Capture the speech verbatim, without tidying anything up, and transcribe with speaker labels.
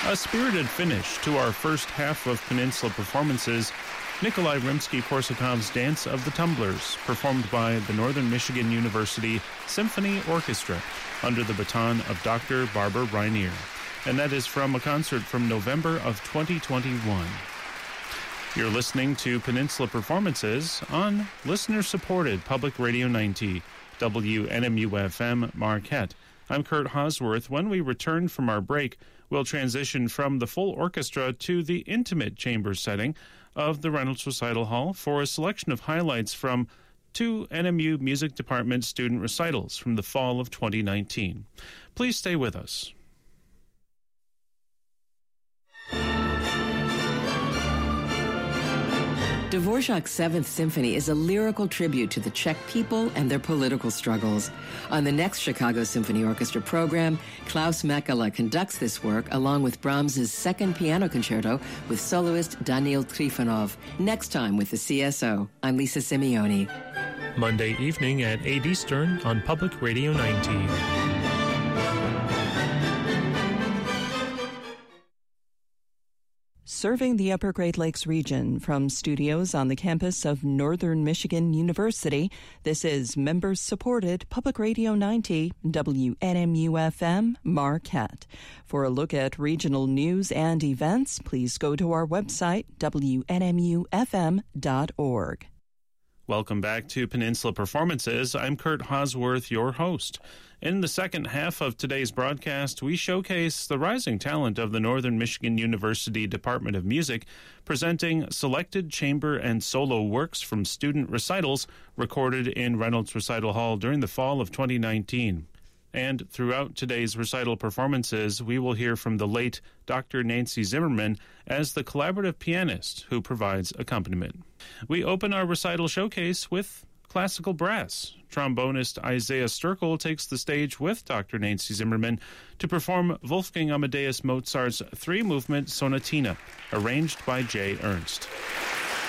Speaker 1: A spirited finish to our first half of Peninsula performances, Nikolai Rimsky-Korsakov's Dance of the Tumblers, performed by the Northern Michigan University Symphony Orchestra under the baton of Doctor Barbara Reinier. And that is from a concert from November of twenty twenty-one. You're listening to Peninsula Performances on listener-supported Public Radio ninety, W N M U F M Marquette. I'm Kurt Hosworth. When we return from our break, we'll transition from the full orchestra to the intimate chamber setting of the Reynolds Recital Hall for a selection of highlights from two N M U Music Department student recitals from the fall of twenty nineteen. Please stay with us.
Speaker 2: Dvorak's Seventh Symphony is a lyrical tribute to the Czech people and their political struggles. On the next Chicago Symphony Orchestra program, Klaus Mekala conducts this work along with Brahms's Second Piano Concerto with soloist Daniil Trifonov. Next time with the C S O, I'm Lisa Simeoni.
Speaker 3: Monday evening at eight Eastern on Public Radio ninety.
Speaker 4: Serving the Upper Great Lakes region from studios on the campus of Northern Michigan University, this is members-supported Public Radio ninety, W N M U F M, Marquette. For a look at regional news and events, please go to our website, W N M U F M dot org.
Speaker 1: Welcome back to Peninsula Performances. I'm Kurt Hosworth, your host. In the second half of today's broadcast, we showcase the rising talent of the Northern Michigan University Department of Music, presenting selected chamber and solo works from student recitals recorded in Reynolds Recital Hall during the fall of twenty nineteen. And throughout today's recital performances, we will hear from the late Doctor Nancy Zimmerman as the collaborative pianist who provides accompaniment. We open our recital showcase with classical brass. Trombonist Isaiah Sturkel takes the stage with Doctor Nancy Zimmerman to perform Wolfgang Amadeus Mozart's three-movement sonatina, arranged by Jay Ernst.